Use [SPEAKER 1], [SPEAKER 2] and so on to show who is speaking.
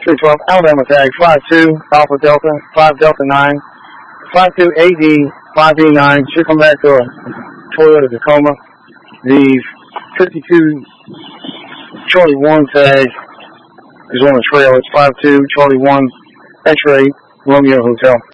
[SPEAKER 1] 312 Alabama tag 52 Alpha Delta 5 Delta 9 52 AD 5E9 should come back to a Toyota Tacoma. The 52 Charlie 1 tag is on the trail. It's 52 Charlie 1 X-Ray Romeo Hotel.